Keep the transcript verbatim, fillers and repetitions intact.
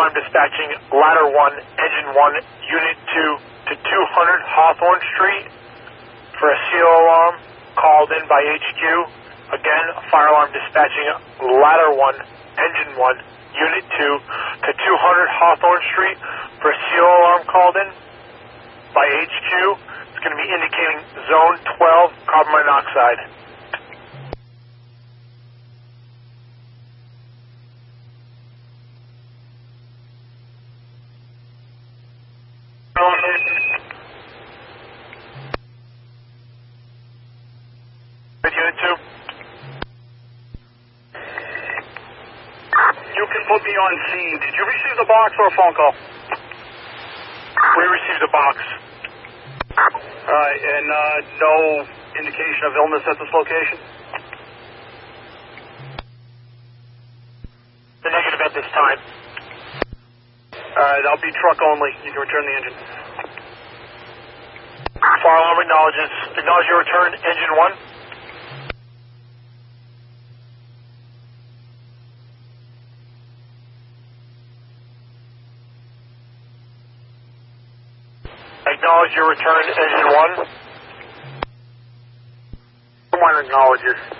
alarm dispatching ladder one, engine one, unit two to two hundred Hawthorne Street for a C O alarm called in by H Q. Again, fire alarm dispatching ladder one, engine one, unit two to two hundred Hawthorne Street for a C O alarm called in by H Q. It's going to be indicating zone twelve carbon monoxide. Unit two. You can put me on scene. Did you receive the box or a phone call? We received a box. Alright, and uh, no indication of illness at this location? The negative at this time. Alright, I'll be truck only. You can return the engine. Fire alarm acknowledges. Acknowledge your return, engine one. Acknowledge your return, engine one. Someone acknowledges.